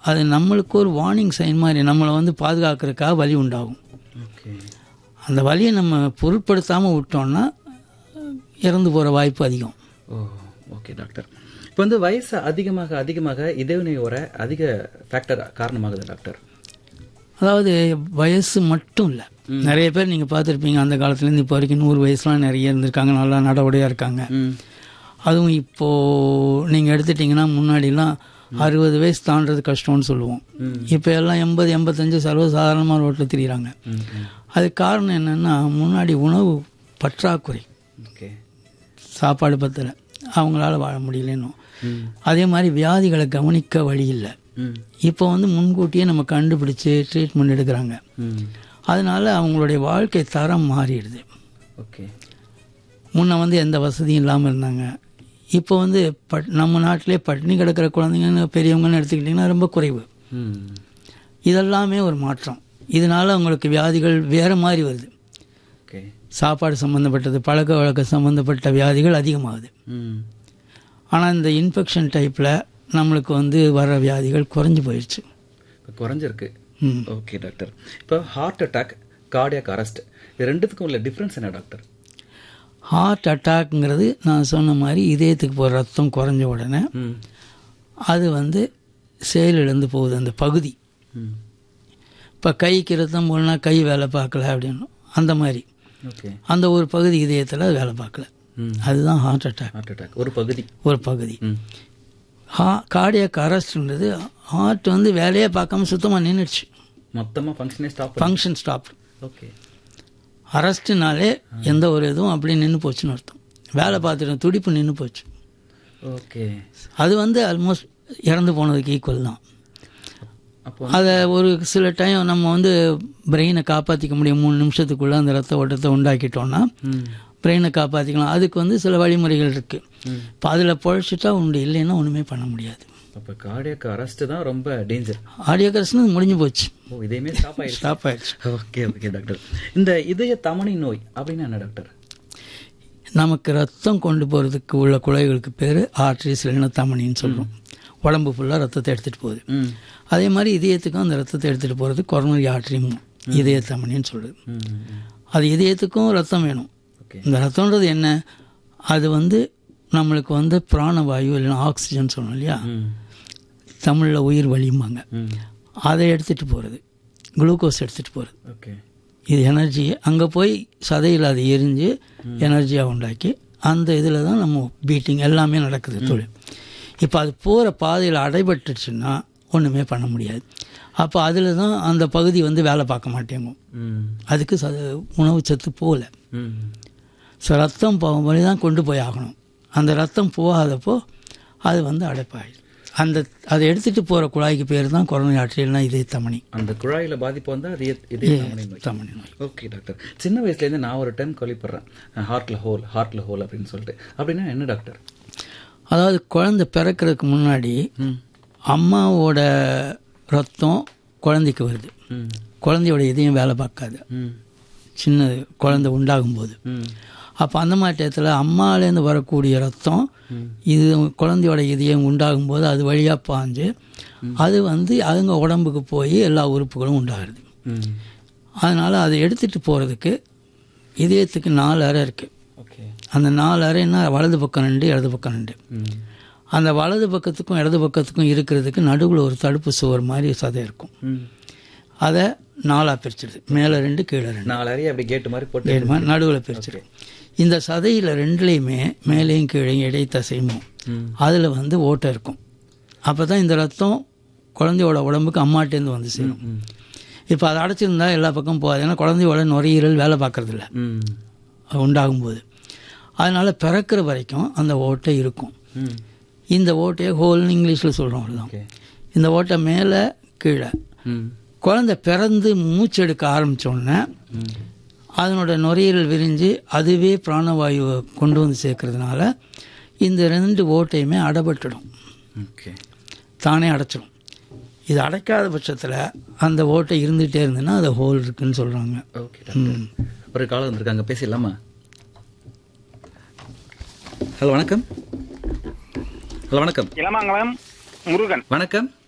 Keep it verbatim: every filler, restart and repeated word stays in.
அது நம்மளுக்கு ஒரு வார்னிங் சைன் மாதிரி நம்மளை வந்து பாதுகாக்கிறதுக்காக வலி உண்டாகும். ஓகே. அந்த வலியை நம்ம பொருட்படுத்தாமல் விட்டோம்னா இறந்து போகிற வாய்ப்பு அதிகம். ஓ ஓகே டாக்டர். இப்போ வந்து வயசு அதிகமாக அதிகமாக இதயநோய் வர அதிக ஃபேக்டர் காரணமாகுது டாக்டர். அதாவது வயசு மட்டும் இல்லை, நிறைய பேர் நீங்கள் பார்த்துருப்பீங்க அந்த காலத்துலேருந்து இப்போ வரைக்கும் நூறு வயசுலாம் நிறைய இருந்திருக்காங்க, நல்லா நடவடியாக இருக்காங்க. அதுவும் இப்போது நீங்கள் எடுத்துட்டிங்கன்னா முன்னாடிலாம் அறுபது வயசு தாண்டது கஷ்டம்னு சொல்லுவோம். இப்போ எல்லாம் எண்பது எண்பத்தஞ்சு சர்வசாதாரணமாக ரோட்டில் திரிகிறாங்க. அதுக்கு காரணம் என்னென்னா முன்னாடி உணவு பற்றாக்குறை, சாப்பாடு பத்தலை, அவங்களால வாழ முடியலன்னு. அதே மாதிரி வியாதிகளை கவனிக்க வழி இல்லை. இப்போ வந்து முன்கூட்டியே நம்ம கண்டுபிடிச்சி ட்ரீட்மெண்ட் எடுக்கிறாங்க. அதனால அவங்களுடைய வாழ்க்கை தரம் மாறிடுது. ஓகே. முன்ன வந்து எந்த வசதியும் இல்லாமல் இருந்தாங்க. இப்போ வந்து பட் நம்ம நாட்டிலே பட்டினி கிடக்கிற குழந்தைங்கன்னு பெரியவங்கன்னு எடுத்துக்கிட்டிங்கன்னா ரொம்ப குறைவு. இதெல்லாமே ஒரு மாற்றம். இதனால அவங்களுக்கு வியாதிகள் வேறு மாதிரி வருது. சாப்பாடு சம்மந்தப்பட்டது, பழக்க வழக்க சம்மந்தப்பட்ட வியாதிகள் அதிகமாகுது. ஆனால் இந்த இன்ஃபெக்ஷன் டைப்பில் நம்மளுக்கு வந்து வர வியாதிகள் குறைஞ்சி போயிடுச்சு. குறைஞ்சிருக்கு. Okay doctor. இப்போ ஹார்ட் அட்டாக், கார்டியாக் அரெஸ்ட், இது ரெண்டுத்துக்கும் உள்ள டிஃப்ரென்ஸ் என்ன டாக்டர்? ஹார்ட் அட்டாக்ங்கிறது நான் சொன்ன மாதிரி இதயத்துக்கு போகிற ரத்தம் குறைஞ்ச உடனே அது வந்து செயலிழந்து போகுது அந்த பகுதி. இப்போ கைக்கு ரத்தம் போனால் கை வேலை பார்க்கல அப்படின்னு அந்த மாதிரி அந்த ஒரு பகுதி இதயத்தில் வேலை பார்க்கல, அதுதான் ஹார்ட் அட்டாக். ஹார்ட் அட்டாக் ஒரு பகுதி ஒரு பகுதி ஹா கார்டியாக் அரெஸ்ட்ன்றது ஹார்ட் வந்து வேலையே பார்க்காம சுத்தமாக நின்றுடுச்சு, மொத்தமாக ஃபங்க்ஷனே ஸ்டாப் ஃபங்க்ஷன் ஸ்டாப். ஓகே. அரெஸ்ட்னாலே எந்த ஒரு இதுவும் அப்படி நின்று போச்சுன்னு அர்த்தம், வேலை பார்த்துட்டு துடிப்பு நின்று போச்சு. ஓகே. அது வந்து ஆல்மோஸ்ட் இறந்து போனதுக்கு ஈக்குவல் தான். அதை ஒரு சில டைம் நம்ம வந்து பிரெயினை காப்பாற்றிக்க முடியும், மூணு நிமிஷத்துக்குள்ளே அந்த ரத்த ஓட்டத்தை உண்டாக்கிட்டோன்னா பிரெயினை காப்பாற்றிக்கலாம். அதுக்கு வந்து சில வழிமுறைகள் இருக்குது. இப்போ அதில் பொழைச்சிட்டா உண்டு, இல்லைன்னா ஒன்றுமே பண்ண முடியாது. அப்போ கார்டியாக் அரெஸ்ட் தான் ரொம்ப டேஞ்சர். கார்டியாக் அரெஸ்ட்னு முடிஞ்சு போச்சு. ஓ, இதயமே ஸ்டாப் ஆயிடுச்சு. ஸ்டாப் ஆயிடுச்சு. Okay okay doctor. இந்த இதய தமனி நோய் அப்படின்னா என்ன டாக்டர்? நமக்கு ரத்தம் கொண்டு போகிறதுக்கு உள்ள குழாய்களுக்கு பேர் ஆர்ட்ரிஸ் இல்லைன்னா தமனின்னு சொல்கிறோம். உடம்பு ஃபுல்லாக ரத்தத்தை எடுத்துகிட்டு போகுது. அதே மாதிரி இதயத்துக்கும் அந்த ரத்தத்தை எடுத்துகிட்டு போகிறது கொரோனரி ஆர்ட்ரியும் இதய தமனின்னு சொல்லுது. அது இதயத்துக்கும் ரத்தம் வேணும். இந்த ரத்தம்ன்றது என்ன, அது வந்து நம்மளுக்கு வந்து பிராணவாயு இல்லைன்னா ஆக்சிஜன் சொல்லணும் இல்லையா, தமிழில் உயிர் வலியும்பாங்க, அதை எடுத்துகிட்டு போகிறது, குளுக்கோஸ் எடுத்துகிட்டு போகிறது. இது எனர்ஜி அங்கே போய் சதையில் அது எரிஞ்சு எனர்ஜியாக உண்டாக்கி அந்த இதில் தான் நம்ம பீட்டிங் எல்லாமே நடக்குது தொழில். இப்போ அது போகிற பாதையில் அடைபட்டுச்சுன்னா ஒன்றுமே பண்ண முடியாது. அப்போ அதில் தான் அந்த பகுதி வந்து வேலை பார்க்க மாட்டேங்கும், அதுக்கு ச உணவு சத்து போகல. ஸோ ரத்தம் போகும்போது தான் கொண்டு போய் ஆகணும். அந்த ரத்தம் போகாதப்போ அது வந்து அடைப்பாயிடும். அந்த அதை எடுத்துகிட்டு போகிற குழாய்க்கு பேர் தான் கொரோனரி ஆர்டரினா இதய தமனி. அந்த குழாயில் பாதிப்பு வந்து அது இதய தமனி நோய். Okay doctor. சின்ன வயசுலேருந்து நான் ஒரு டைம் கேள்விப்படுறேன், ஹார்ட்டில் ஹோல் ஹார்ட்டில் ஹோல் அப்படின்னு சொல்லிட்டு. அப்படின்னா என்ன டாக்டர்? அதாவது குழந்தை பிறக்கிறதுக்கு முன்னாடி அம்மாவோட ரத்தம் குழந்தைக்கு வருது, குழந்தையோட இதயம் வேலை பார்க்காது சின்ன குழந்தை உண்டாகும்போது. அப்போ அந்த மாதிரி டயத்தில் அம்மாலேருந்து வரக்கூடிய ரத்தம் இது குழந்தையோட இதயம் உண்டாகும்போது அது வழியாக பாஞ்சு அது வந்து அவங்க உடம்புக்கு போய் எல்லா உறுப்புகளும் உண்டாகுது. அதனால் அதை எடுத்துகிட்டு போகிறதுக்கு இதயத்துக்கு நாலு அறை இருக்குது. அந்த நாலு அறைன்னா வலது பக்கம் ரெண்டு இடது பக்கம் ரெண்டு. அந்த வலது பக்கத்துக்கும் இடது பக்கத்துக்கும் இருக்கிறதுக்கு நடுவில் ஒரு தடுப்பு சுவர் மாதிரி சதை இருக்கும். அதை நாலாக பிரிச்சிடுது, மேலே ரெண்டு கீழே ரெண்டு, நாலு அறையை அப்படி கேட்டு மாதிரி போட்டு நடுவில் பிரிச்சிடு. இந்த சதையில் ரெண்டுலேயுமே மேலேயும் கீழேயும் இடைத்தசையும் அதில் வந்து ஓட்டை இருக்கும். அப்போ தான் இந்த ரத்தம் குழந்தையோட உடம்புக்கு அம்மாட்டேருந்து வந்து சேரும். இப்போ அதை அடைச்சிருந்தா எல்லா பக்கம் போகாது, ஏன்னா குழந்தையோட நுரையீரல் வேலை பார்க்கறதில்ல உண்டாகும்போது. அதனால் பிறக்கிற வரைக்கும் அந்த ஓட்டை இருக்கும். இந்த ஓட்டையை ஹோல்னு இங்கிலீஷில் சொல்கிறோம், அவ்வளோதான். இந்த ஓட்டை மேலே கீழே. குழந்தை பிறந்து மூச்செடுக்க ஆரம்பித்தோடனே அதனோட நுரையீரல் விரிஞ்சு அதுவே பிராணவாயுவை கொண்டு வந்து சேர்க்கறதுனால இந்த ரெண்டு ஓட்டையுமே அடைபட்டுடும், தானே அடைச்சிடும். இது அடைக்காத பட்சத்தில் அந்த ஓட்டை இருந்துகிட்டே இருந்ததுன்னா அது ஹோல் இருக்குன்னு சொல்கிறாங்க. ஒரு காலம் வந்திருக்காங்க, பேசிடலாமா? ஹலோ வணக்கம். ஹலோ வணக்கம். இளமாங்கலம் முருகன். வணக்கம்.